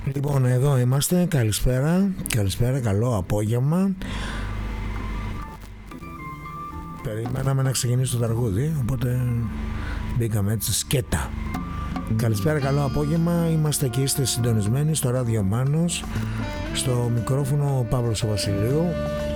Λοιπόν, εδώ είμαστε. Καλησπέρα. Καλησπέρα, καλό απόγευμα. Περιμέναμε να ξεκινήσει το τραγούδι, οπότε μπήκαμε έτσι σκέτα. Καλησπέρα, καλό απόγευμα. Είμαστε και είστε συντονισμένοι στο ράδιο Μάνος. Στο μικρόφωνο ο Παύλος ο Βασιλείου.